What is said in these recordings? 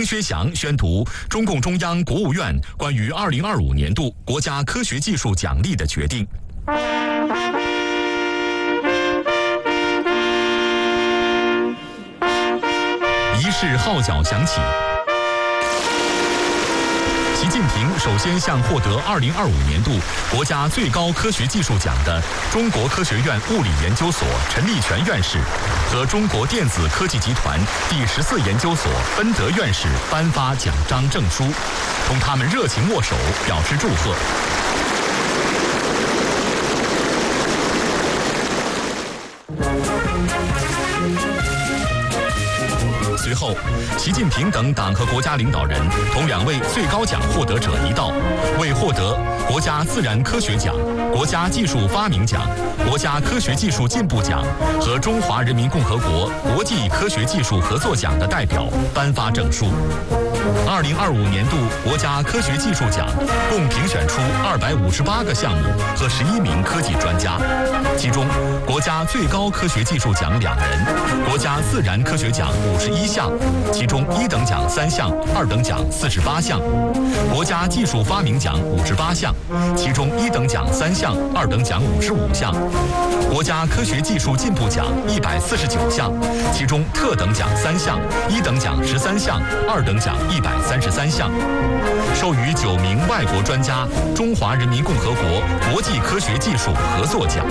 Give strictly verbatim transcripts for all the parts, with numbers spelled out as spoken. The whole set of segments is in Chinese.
学祥宣读中共中央、国务院关于二零二五年度国家科学技术奖励的决定。仪式号角响起。习近平首先向获得二零二五年度国家最高科学技术奖的中国科学院物理研究所陈立全院士和中国电子科技集团第十四研究所分德院士颁发奖章证书，同他们热情握手，表示祝贺。随后，习近平等党和国家领导人同两位最高奖获得者一道，为获得国家自然科学奖、国家技术发明奖、国家科学技术进步奖和中华人民共和国国际科学技术合作奖的代表颁发证书。二零二五年度国家科学技术奖共评选出二百五十八个项目和十一名科技专家，其中国家最高科学技术奖两人，国家自然科学奖五十一项，其中一等奖三项，二等奖四十八项；国家技术发明奖五十八项，其中一等奖三项，二等奖五十五项；国家科学技术进步奖一百四十九项，其中特等奖三项，一等奖十三项，二等奖一百三十三项。授予九名外国专家中华人民共和国国际科学技术合作奖。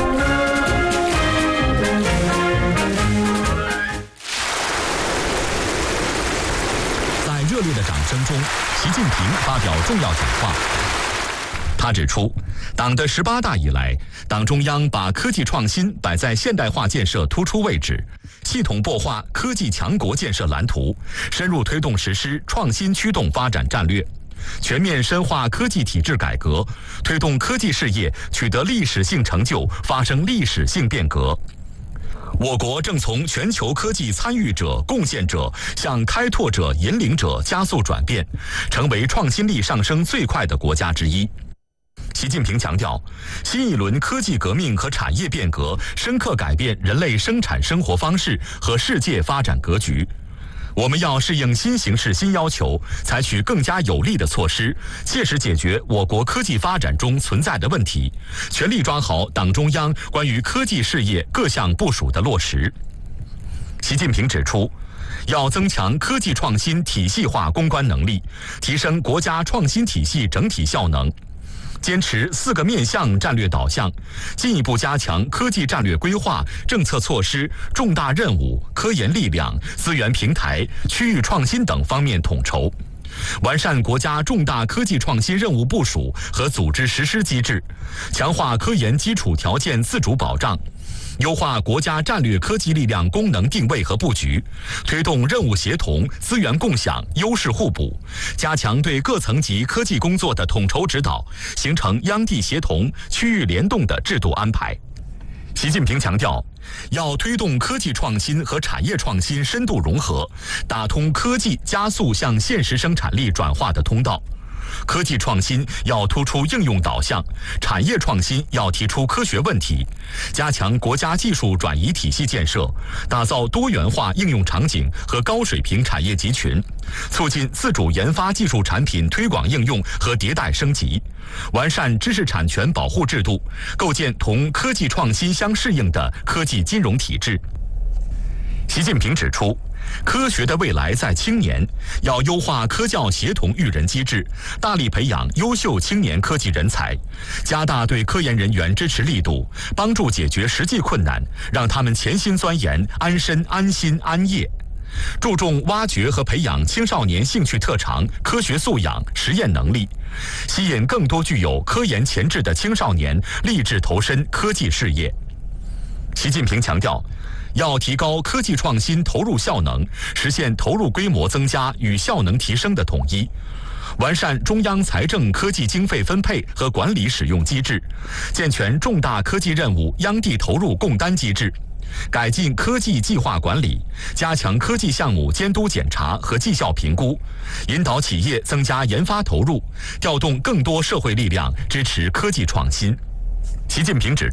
在热烈的掌声中，习近平发表重要讲话。他指出，党的十八大以来，党中央把科技创新摆在现代化建设突出位置，系统擘画科技强国建设蓝图，深入推动实施创新驱动发展战略，全面深化科技体制改革，推动科技事业取得历史性成就，发生历史性变革。我国正从全球科技参与者、贡献者向开拓者、引领者加速转变，成为创新力上升最快的国家之一。习近平强调，新一轮科技革命和产业变革深刻改变人类生产生活方式和世界发展格局。我们要适应新形势新要求，采取更加有力的措施，切实解决我国科技发展中存在的问题，全力抓好党中央关于科技事业各项部署的落实。习近平指出，要增强科技创新体系化攻关能力，提升国家创新体系整体效能，坚持四个面向战略导向，进一步加强科技战略规划、政策措施、重大任务、科研力量、资源平台、区域创新等方面统筹，完善国家重大科技创新任务部署和组织实施机制，强化科研基础条件自主保障，优化国家战略科技力量功能定位和布局，推动任务协同、资源共享、优势互补，加强对各层级科技工作的统筹指导，形成央地协同、区域联动的制度安排。习近平强调，要推动科技创新和产业创新深度融合，打通科技加速向现实生产力转化的通道。科技创新要突出应用导向，产业创新要提出科学问题，加强国家技术转移体系建设，打造多元化应用场景和高水平产业集群，促进自主研发技术产品推广应用和迭代升级，完善知识产权保护制度，构建同科技创新相适应的科技金融体制。习近平指出，科学的未来在青年，要优化科教协同育人机制，大力培养优秀青年科技人才，加大对科研人员支持力度，帮助解决实际困难，让他们潜心钻研，安身安心安业。注重挖掘和培养青少年兴趣特长、科学素养、实验能力，吸引更多具有科研潜质的青少年立志投身科技事业。习近平强调，要提高科技创新投入效能，实现投入规模增加与效能提升的统一，完善中央财政科技经费分配和管理使用机制，健全重大科技任务央地投入共担机制，改进科技计划管理，加强科技项目监督检查和绩效评估，引导企业增加研发投入，调动更多社会力量支持科技创新。习近平指出，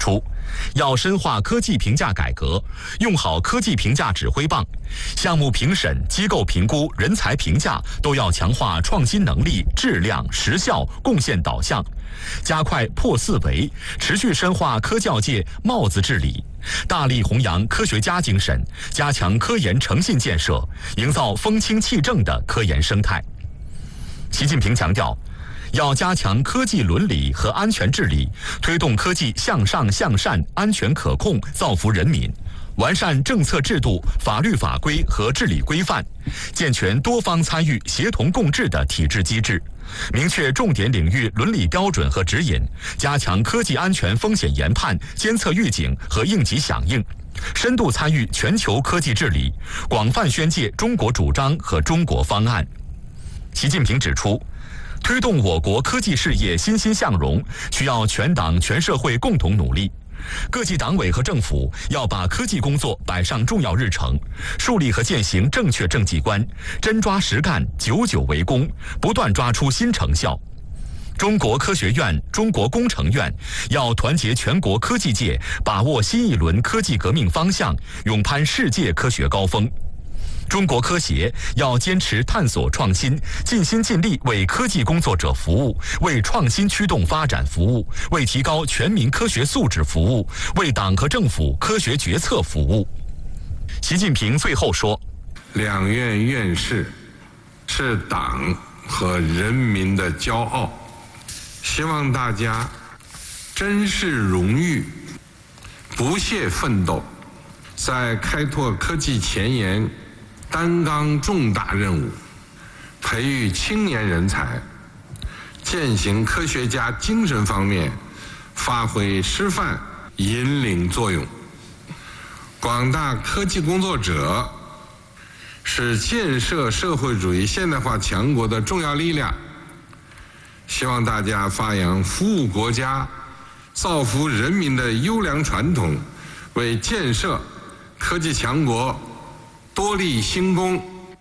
要深化科技评价改革，用好科技评价指挥棒，项目评审、机构评估、人才评价都要强化创新能力、质量、实效、贡献导向，加快破四维，持续深化科教界帽子治理，大力弘扬科学家精神，加强科研诚信建设，营造风清气正的科研生态。习近平强调，要加强科技伦理和安全治理，推动科技向上向善、安全可控，造福人民。完善政策制度、法律法规和治理规范，健全多方参与、协同共治的体制机制，明确重点领域伦理标准和指引，加强科技安全风险研判、监测预警和应急响应，深度参与全球科技治理，广泛宣介中国主张和中国方案。习近平指出，推动我国科技事业欣欣向荣，需要全党全社会共同努力。各级党委和政府要把科技工作摆上重要日程，树立和践行正确政绩观，真抓实干，久久为功，不断抓出新成效。中国科学院、中国工程院要团结全国科技界，把握新一轮科技革命方向，勇攀世界科学高峰。中国科协要坚持探索创新，尽心尽力为科技工作者服务，为创新驱动发展服务，为提高全民科学素质服务，为党和政府科学决策服务。习近平最后说， 两院院士是党和人民的骄傲，希望大家珍视荣誉，不懈奋斗，在开拓科技前沿担当重大任务，培育青年人才，践行科学家精神方面发挥示范引领作用。广大科技工作者是建设社会主义现代化强国的重要力量，希望大家发扬服务国家、造福人民的优良传统，为建设科技强国多立新功。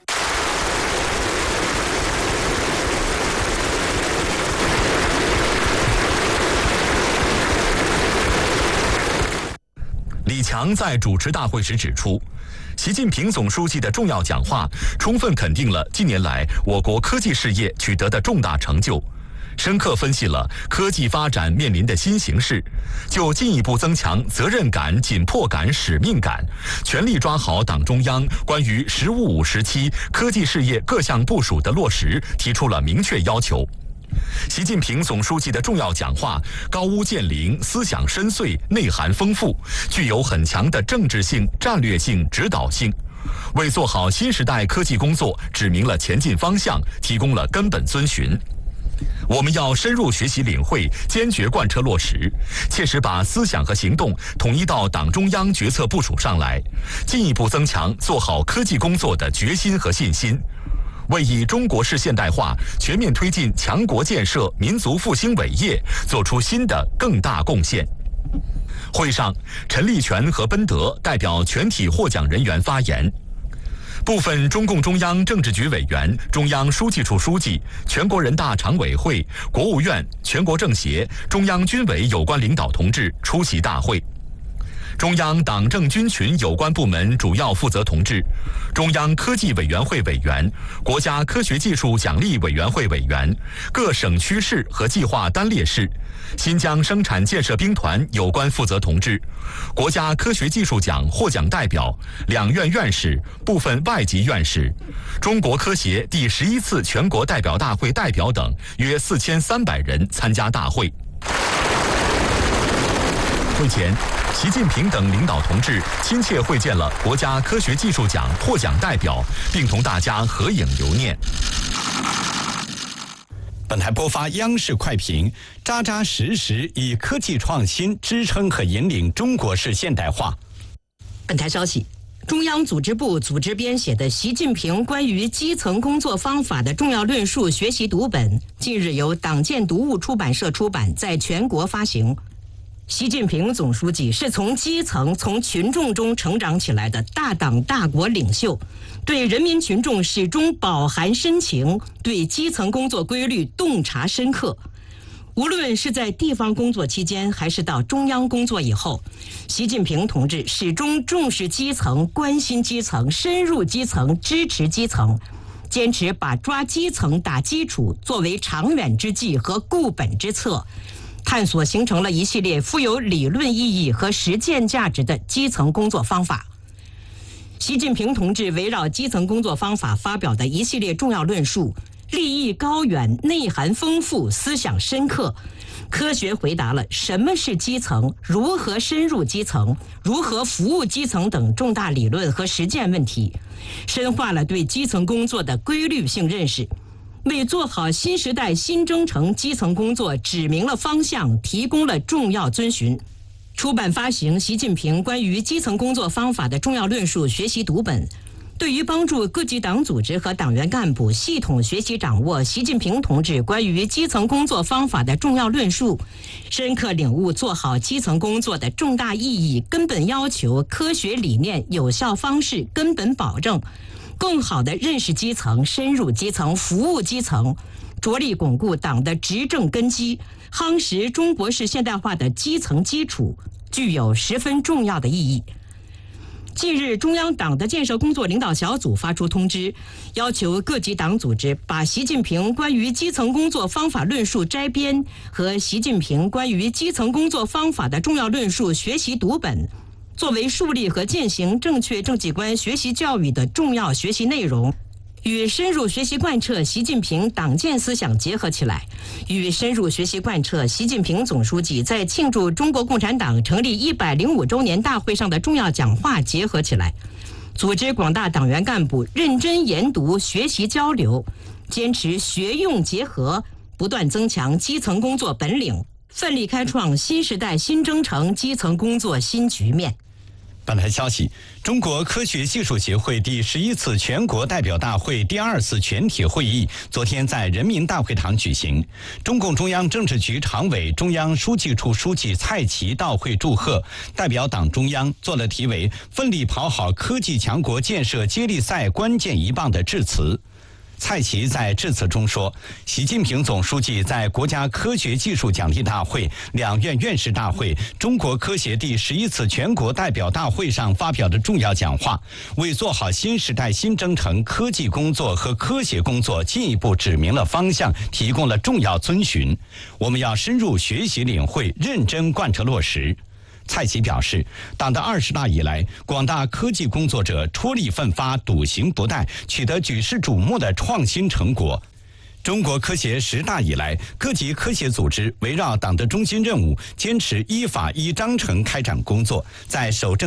李强在主持大会时指出，习近平总书记的重要讲话充分肯定了近年来我国科技事业取得的重大成就，深刻分析了科技发展面临的新形势，就进一步增强责任感、紧迫感、使命感，全力抓好党中央关于“十五五”时期科技事业各项部署的落实提出了明确要求。习近平总书记的重要讲话高屋建瓴，思想深邃，内涵丰富，具有很强的政治性、战略性、指导性，为做好新时代科技工作指明了前进方向，提供了根本遵循。我们要深入学习领会，坚决贯彻落实，切实把思想和行动统一到党中央决策部署上来，进一步增强做好科技工作的决心和信心，为以中国式现代化全面推进强国建设、民族复兴伟业做出新的更大贡献。会上，陈立全和奔德代表全体获奖人员发言。部分中共中央政治局委员、中央书记处书记、全国人大常委会、国务院、全国政协、中央军委有关领导同志出席大会。中央党政军群有关部门主要负责同志、中央科技委员会委员、国家科学技术奖励委员会委员、各省区市和计划单列市、新疆生产建设兵团有关负责同志、国家科学技术奖获奖代表、两院院士、部分外籍院士、中国科协第十一次全国代表大会代表等约四千三百人参加大会。会前，习近平等领导同志亲切会见了国家科学技术奖获奖代表，并同大家合影留念。 本台播发央视快评，扎扎实实以科技创新支撑和引领中国式现代化。 本台消息，中央组织部组织编写的《习近平关于基层工作方法的重要论述》学习读本，近日由党建读物出版社出版，在全国发行。习近平总书记是从基层、从群众中成长起来的大党大国领袖，对人民群众始终饱含深情，对基层工作规律洞察深刻。 无论是在地方工作期间，还是到中央工作以后，习近平同志始终重视基层、关心基层、深入基层、支持基层，坚持把抓基层、打基础作为长远之计和固本之策，探索形成了一系列富有理论意义和实践价值的基层工作方法。习近平同志围绕基层工作方法发表的一系列重要论述，立意高远，内涵丰富，思想深刻，科学回答了什么是基层、如何深入基层、如何服务基层等重大理论和实践问题，深化了对基层工作的规律性认识，为做好新时代新征程基层工作指明了方向，提供了重要遵循。出版发行习近平关于基层工作方法的重要论述学习读本，对于帮助各级党组织和党员干部系统学习掌握习近平同志关于基层工作方法的重要论述，深刻领悟做好基层工作的重大意义、根本要求、科学理念、有效方式、根本保证，更好地认识基层、深入基层、服务基层，着力巩固党的执政根基，夯实中国式现代化的基层基础，具有十分重要的意义。近日，中央党的建设工作领导小组发出通知，要求各级党组织把习近平关于基层工作方法论述摘编和习近平关于基层工作方法的重要论述学习读本，作为树立和践行正确政绩观学习教育的重要学习内容，与深入学习贯彻习近平党建思想结合起来，与深入学习贯彻习近平总书记在庆祝中国共产党成立一百零五周年大会上的重要讲话结合起来，组织广大党员干部认真研读、学习交流，坚持学用结合，不断增强基层工作本领，奋力开创新时代新征程基层工作新局面。 本台消息，中国科学技术协会第十一次全国代表大会第二次全体会议昨天在人民大会堂举行。中共中央政治局常委、中央书记处书记蔡奇到会祝贺，代表党中央做了题为“奋力跑好科技强国建设接力赛关键一棒”的致辞。蔡奇在致辞中说，习近平总书记在国家科学技术奖励大会、两院院士大会、中国科协第十一次全国代表大会上发表的重要讲话，为做好新时代新征程科技工作和科协工作进一步指明了方向，提供了重要遵循。我们要深入学习领会，认真贯彻落实。蔡奇表示，党的二十大以来，广大科技工作者出力奋发、笃行不怠，取得举世瞩目的创新成果。中国科协十大以来，各级科协组织围绕党的中心任务，坚持依法依章程开展工作，在守正